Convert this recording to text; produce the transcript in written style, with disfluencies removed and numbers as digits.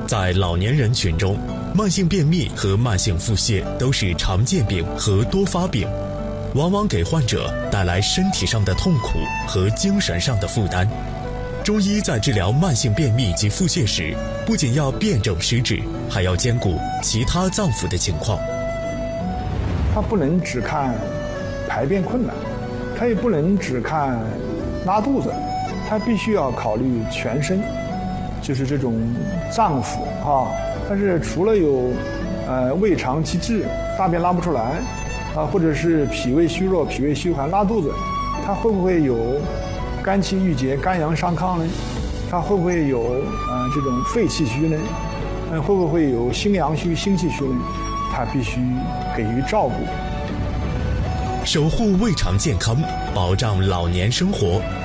在老年人群中，慢性便秘和慢性腹泻都是常见病和多发病，往往给患者带来身体上的痛苦和精神上的负担。中医在治疗慢性便秘及腹泻时，不仅要辨证施治，还要兼顾其他脏腑的情况。 他不能只看排便困难，他也不能只看拉肚子，他必须要考虑全身，就是这种脏腑啊。但是除了有胃肠积滞，大便拉不出来啊，或者是脾胃虚弱、脾胃虚寒、拉肚子，他会不会有肝气郁结、肝阳伤亢呢？他会不会有这种肺气虚呢？会不会有心阳虚、心气虚呢？他必须给予照顾。 守护胃肠健康，保障老年生活，